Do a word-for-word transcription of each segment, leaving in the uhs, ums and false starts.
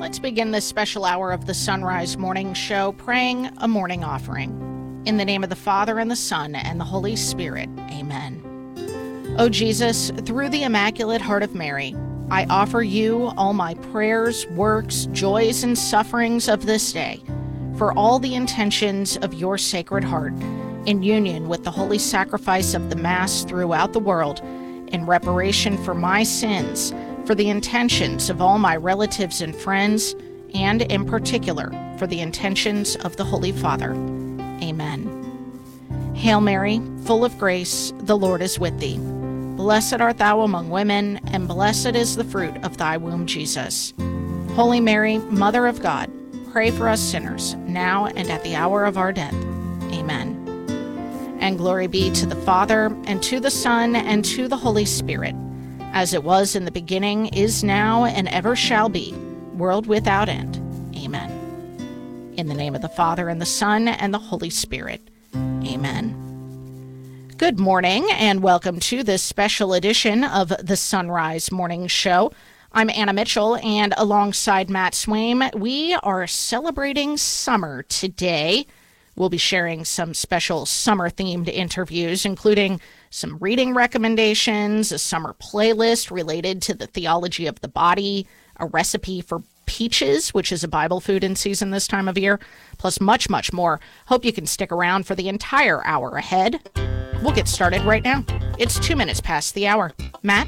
Let's begin this special hour of the Sunrise Morning Show praying a morning offering. In the name of the Father, and the Son, and the Holy Spirit. Amen. O Jesus, through the Immaculate Heart of Mary, I offer you all my prayers, works, joys, and sufferings of this day, for all the intentions of your Sacred Heart, in union with the holy sacrifice of the Mass throughout the world, in reparation for my sins, for the intentions of all my relatives and friends, and in particular for the intentions of the Holy Father. Amen. Hail Mary, full of grace, the Lord is with thee. Blessed art thou among women, and blessed is the fruit of thy womb, Jesus. Holy Mary, Mother of God, pray for us sinners, now and at the hour of our death. Amen. And glory be to the Father, and to the Son, and to the Holy Spirit, as it was in the beginning, is now, and ever shall be, world without end. Amen. In the name of the Father, and the Son, and the Holy Spirit. Amen. Good morning, and welcome to this special edition of the Sunrise Morning Show. I'm Anna Mitchell, and alongside Matt Swaim, we are celebrating summer today. We'll be sharing some special summer-themed interviews, including some reading recommendations, a summer playlist related to the theology of the body, a recipe for peaches, which is a Bible food in season this time of year, plus much, much more. Hope you can stick around for the entire hour ahead. We'll get started right now. It's two minutes past the hour. Matt?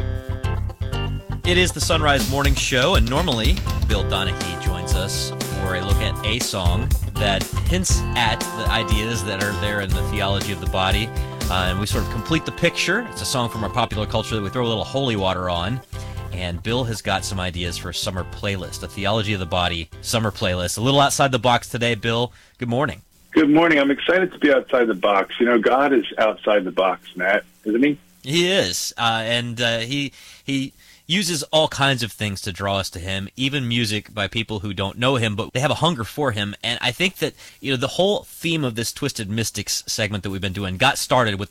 It is the Sunrise Morning Show, and normally Bill Donahue joins us for a look at a song that hints at the ideas that are there in the theology of the body, uh, and we sort of complete the picture. It's a song from our popular culture that we throw a little holy water on, and Bill has got some ideas for a summer playlist, a theology of the body summer playlist. A little outside the box today. Bill, good morning. Good morning. I'm excited to be outside the box. You know, God is outside the box, Matt, isn't he? He is, uh, and uh, he he... uses all kinds of things to draw us to him, even music by people who don't know him, but they have a hunger for him. And I think that, you know, the whole theme of this Twisted Mystics segment that we've been doing got started with